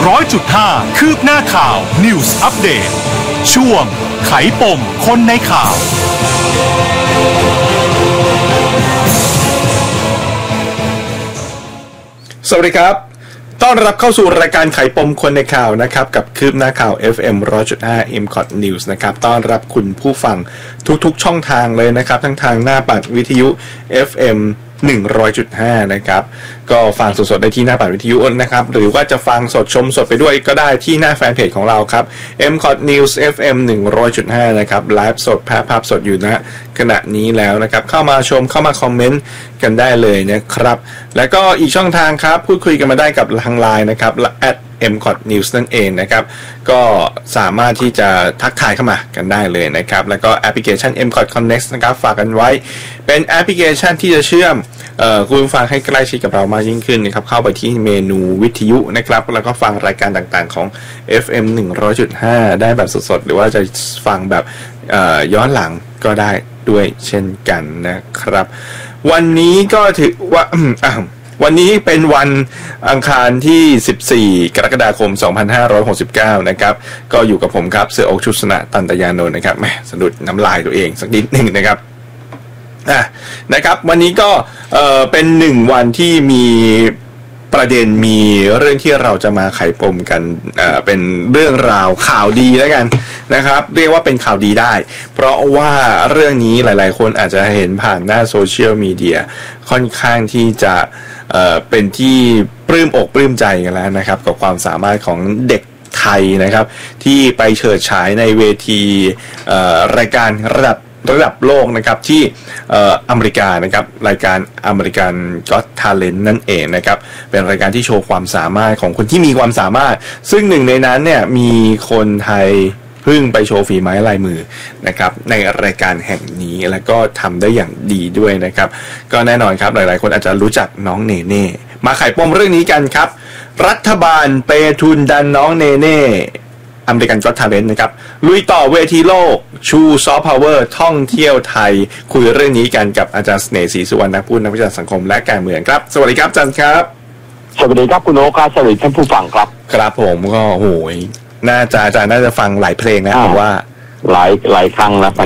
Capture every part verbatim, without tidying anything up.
ร้อยจุดห้า คืบหน้าข่าว News Update ช่วงไขปมคนในข่าวสวัสดีครับต้อนรับเข้าสู่รายการไขปมคนในข่าวนะครับกับคืบหน้าข่าว เอฟ เอ็ม หนึ่งร้อยจุดห้า เอ็ม คอท News นะครับต้อนรับคุณผู้ฟังทุกๆช่องทางเลยนะครับทั้งทางหน้าปัดวิทยุ เอฟ เอ็ม หนึ่งร้อยจุดห้า นะครับก็ฟังสดๆได้ที่หน้าปัดวิทยุนะครับหรือว่าจะฟังสดชมสดไปด้วยก็ได้ที่หน้าแฟนเพจของเราครับ เอ็ม คอท News เอฟ เอ็ม หนึ่งร้อยจุดห้า นะครับไลฟ์สดแพร่ภาพสดอยู่ณขณะนี้แล้วนะครับเข้ามาชมเข้ามาคอมเมนต์กันได้เลยนะครับแล้วก็อีกช่องทางครับพูดคุยกันมาได้กับทาง ไลน์ นะครับ แอท เอ็ม คอท News นั่นเองนะครับก็สามารถที่จะทักทายเข้ามากันได้เลยนะครับแล้วก็แอปพลิเคชัน เอ็ม คอท Connect นะครับฝากกันไว้เป็นแอปพลิเคชันที่จะเชื่อมคุณฟังให้ใกล้ชิดกับเรามากยิ่งขึ้นนะครับเข้าไปที่เมนูวิทยุนะครับแล้วก็ฟังรายการต่างๆของ เอฟ เอ็ม หนึ่งร้อยจุดห้า ได้แบบสดๆหรือว่าจะฟังแบบย้อนหลังก็ได้ด้วยเช่นกันนะครับวันนี้ก็ถือว่าวันนี้เป็นวันอังคารที่สิบสี่กรกฎาคมสองพันห้าร้อยหกสิบเก้านะครับก็อยู่กับผมครับเสืออกชุสนะตันตยานนท์นะครับแหมสะดุดน้ำลายตัวเองสักนิดนึงนะครับอ่ะนะครับวันนี้ก็เอ่อเป็นหนึ่งวันที่มีประเด็นมีเรื่องที่เราจะมาไขปมกันเอ่อเป็นเรื่องราวข่าวดีแล้วกันนะครับเรียกว่าเป็นข่าวดีได้เพราะว่าเรื่องนี้หลายๆคนอาจจะเห็นผ่านหน้าโซเชียลมีเดียค่อนข้างที่จะเอ่อเป็นที่ปลื้มอกปลื้มใจกันแล้วนะครับกับความสามารถของเด็กไทยนะครับที่ไปเฉิดฉายในเวทีเอ่อรายการระดับระดับโลกนะครับที่อเมริกานะครับรายการ American Got Talent นั่นเองนะครับเป็นรายการที่โชว์ความสามารถของคนที่มีความสามารถซึ่งหนึ่งในนั้นเนี่ยมีคนไทยเพิ่งไปโชว์ฝีไม้ลายมือนะครับในรายการแห่งนี้แล้วก็ทำได้อย่างดีด้วยนะครับก็แน่นอนครับหลายๆคนอาจจะรู้จักน้องเนเน่มาไขปมเรื่องนี้กันครับรัฐบาลเปทุนดันน้องเนเน่อเมริกันก็อต ทาเลนต์ นะครับลุยต่อเวทีโลกชูซอฟต์พาวเวอร์ท่องเที่ยวไทยคุยเรื่องนี้กันกับอาจารย์เสน่ห์ศรีสุวรรณนักพูดนักวิจารณ์สังคมและการเมืองครับสวัสดีครับอาจารย์ครับสวัสดีครับคุณโอ๊คครับสวัสดีท่านผู้ฟังครับครับผมก็โหยน่าจะอาจารย์น่าจะฟังหลายเพลงนะผมว่าหลายหลายครั้งแล้ว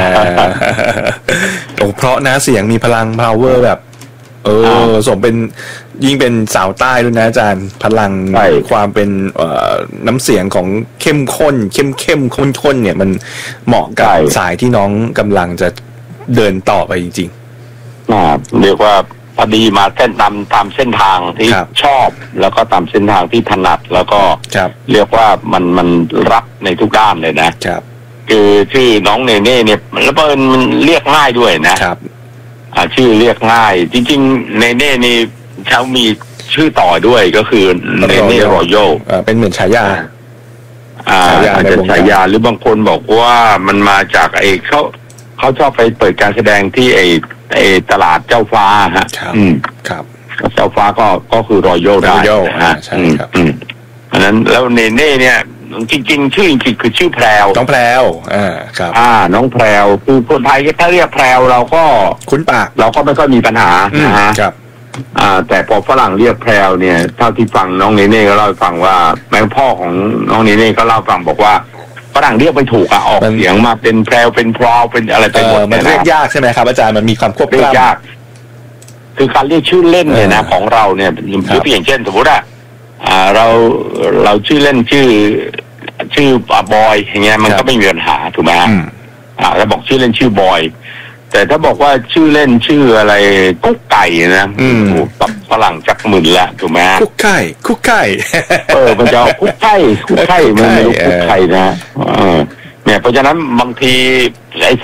โอ้เพราะนะเสียงมีพลังพาวเวอร์แบบเออสมเป็นยิ่งเป็นสาวใต้ด้วยนะอาจารย์พลังความเป็นน้ำเสียงของเข้มข้นเข้มเข้มข้นข้นเนี่ยมันเหมาะกับสายที่น้องกำลังจะเดินต่อไปจริงๆอ่าเรียกว่าพอดีมาเส้นตามตามเส้นทางที่ชอบแล้วก็ตามเส้นทางที่ถนัดแล้วก็เรียกว่ามันมันรับในทุกด้านเลยนะครับคือชื่อน้องเนเน่เนี่ยแล้วเปิลมันเรียกง่ายด้วยนะครับอ่าชื่อเรียกง่ายจริงๆเนเน่นี่เขามีชื่อต่อด้วยก็คือเนเน่รอยัลเป็นเหมือนฉายาอ่าอาจจะฉายาหรือบางคนบอกว่ามันมาจากไอ้เขาเขาชอบไปเปิดการแสดงที่ไอ้ไอ้ตลาดเจ้าฟ้าฮะอืมครับเจ้าฟ้าก็ก็คือรอยัลได้ฮะใช่ครับอันนั้นแล้วเนเน่เนี่ยจริงๆชื่อจริงๆคือชื่อแพรวน้องแพรวอ่าครับอ่าน้องแพรวคือคนไทยถ้าเรียกแพรวเราก็คุ้นปากเราก็ไม่ค่อยมีปัญหานะฮะครับอ่าแต่พอฝรั่งเรียกแพรวเนี่ยเท่าที่ฟังน้องเนเน่ก็เล่าให้ฟังว่าแม่พ่อของน้องเนเน่ก็เล่าฟังบอกว่าฝรั่งเรียกไม่ถูกอ่ะออกเสียงมาเป็นแพรวเป็นพราวเป็นอะไรไปหมดมันเรียกยากใช่ไหมครับอาจารย์มันมีความควบกล้ำยากคือการเรียกชื่อเล่นเนี่ยนะของเราเนี่ยยกตัวอย่างเช่นสมมติว่าอ่าเราเราชื่อเล่นชื่อชื่อบอยอย่างเงี้ยมันก็ไม่มีปัญหาถูกไหมอ่าเราบอกชื่อเล่นชื่อบอยแต่ถ้าบอกว่าชื่อเล่นชื่ออะไรกุ๊กไก่นะตับฝรั่งจักหมื่นละถูกไหมกุ๊กไก่กุ๊กไก่เออมันจะกุ๊กไก่กุ๊กไก่มันไม่รู้กุ๊กไก่นะเออเนี่ยเพราะฉะนั้นบางทีไอ้